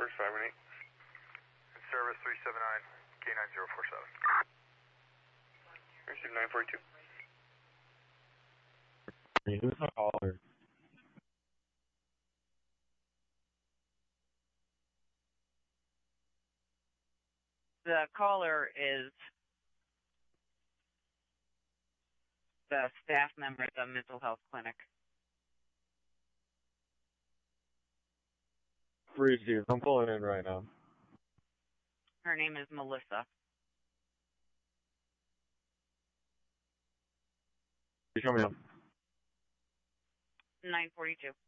Service 518. Service 379, K9047. Receive 942. Who's the caller? The caller is the staff member at the mental health clinic. Receive. I'm calling in right now. Her name is Melissa. You show me up. 942.